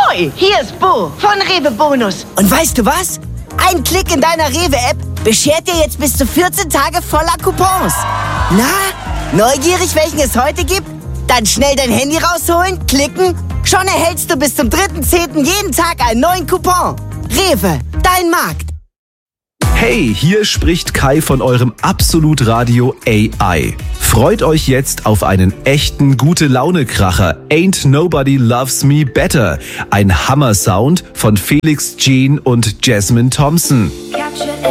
Hoi, hier ist Bo von Rewe Bonus. Und weißt du was? Ein Klick in deiner Rewe-App beschert dir jetzt bis zu 14 Tage voller Coupons. Na, neugierig, welchen es heute gibt? Dann schnell dein Handy rausholen, klicken. Schon erhältst du bis zum 3.10. jeden Tag einen neuen Coupon. Rewe, dein Markt. Hey, hier spricht Kai von eurem Absolut Radio AI. Freut euch jetzt auf einen echten Gute-Laune-Kracher. Ain't Nobody Loves Me Better. Ein Hammer-Sound von Felix Jean und Jasmine Thompson.